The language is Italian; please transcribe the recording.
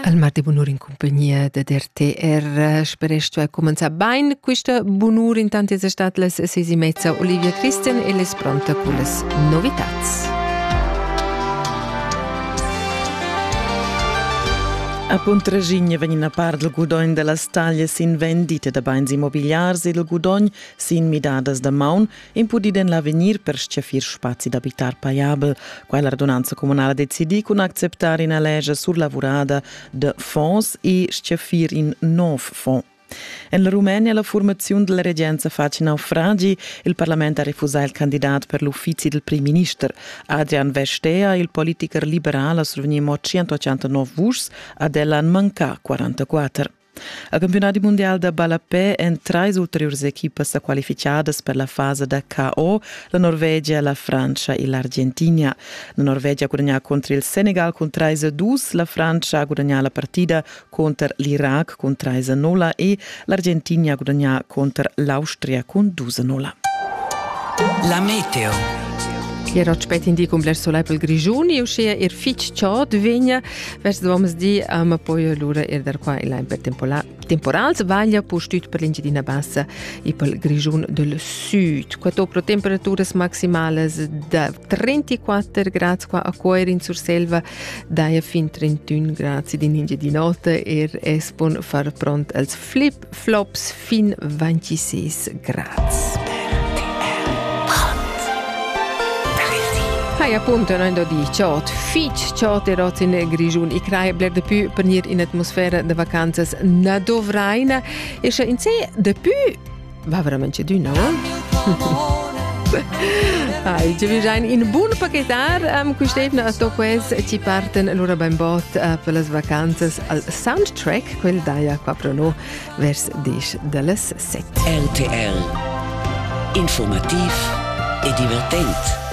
Al mardi bunur in compagnia de RTR speresto a cominciare bene questa bunur intanto è stata le 6:30 Olivia Christian e le pronta con le novità. A Pontragigna vengono a part del gudogn della staglia sin vendite da bens immobiliars e il gudogn sin midadas da maun impudiden l'avenir per sciafir spazi d'abitar paiabel. Qua l'ordonanza comunale decidì con accettare una legge surlavorada de fonds e sciafir in 9 fonds. In la Rumenia la formazione della reggenza face naufragi, il Parlamento ha refusato il candidato per l'ufficio del Primo Ministro. Adrian Vestea, il politico liberale, ha survenuto 189 voti, ad Elan manca 44. Al campionato mondiale da Balapè en 3 ulteriori equipe qualificate per la fase da KO, la Norvegia, la Francia e l'Argentina. La Norvegia ha guadagnato contro il Senegal con 3-2, la Francia ha guadagnato la partita contro l'Iraq con 3-0 e l'Argentina ha guadagnato contro l'Austria con 2-0. La meteo. Hier hat spät in die komplett so leipel Grigioni, io sia fitch ciot vegna, vers dovamos di ma poi allora der qua il per temporals vaglia postut per l'ingedina bassa e per Grigion del sud. Quattro temperaturas maximales da 34 gradi qua a Coirin sur Selva, da fin 31 gradi di ingedinote espon far pront als flip-flops fin 26 gradi. Hai appunto noi di ciot erot in Grigion i crai bler de più per nir in atmosfera de vacanzas na dovraina e se in sé de più va veramente di no. Hai ci vi sein in buon paquetar quest'evna a toques ci parten allora ben bot per le vacanzas al soundtrack quel daia qua pro no vers 10 delles 7. RTL Informativ e divertent.